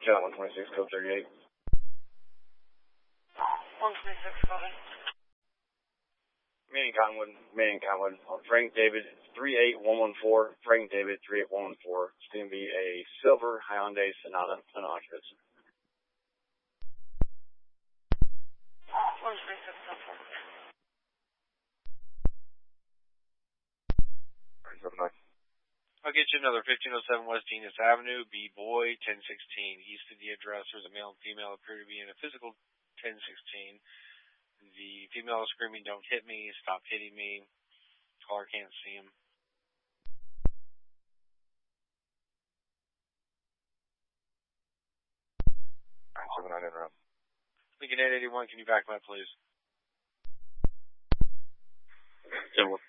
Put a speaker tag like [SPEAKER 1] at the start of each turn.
[SPEAKER 1] Channel 126, code 38.
[SPEAKER 2] 126, go ahead.
[SPEAKER 1] Manning Conwood. Frank David 38114. Frank David 38114. It's going to be a silver Hyundai Sonata occupancy.
[SPEAKER 2] 136,
[SPEAKER 3] I'll get you another 1507 West Venus Avenue, B-Boy, 1016. East of the address, there's a male and female appear to be in a physical 1016. The female is screaming, "Don't hit me, stop hitting me." Caller can't see him.
[SPEAKER 2] All right, 79 in route.
[SPEAKER 3] Lincoln 881, can you back him up, please?
[SPEAKER 1] 71.